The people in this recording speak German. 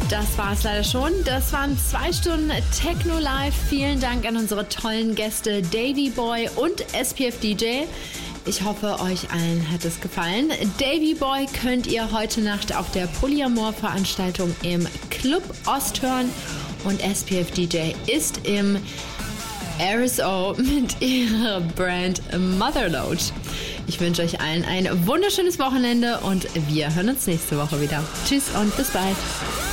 Das war es leider schon. Das waren 2 Stunden Techno Live. Vielen Dank an unsere tollen Gäste Davy Boy und SPF DJ. Ich hoffe, euch allen hat es gefallen. Davy Boy könnt ihr heute Nacht auf der Polyamor-Veranstaltung im Club Ost hören. Und SPF DJ ist im RSO mit ihrer Brand Motherload. Ich wünsche euch allen ein wunderschönes Wochenende und wir hören uns nächste Woche wieder. Tschüss und bis bald.